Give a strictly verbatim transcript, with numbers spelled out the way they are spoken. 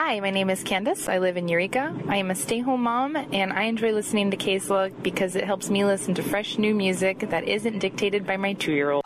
Hi, my name is Candace. I live in Eureka. I am a stay-home mom, and I enjoy listening to K-Slug because it helps me listen to fresh new music that isn't dictated by my two-year-old.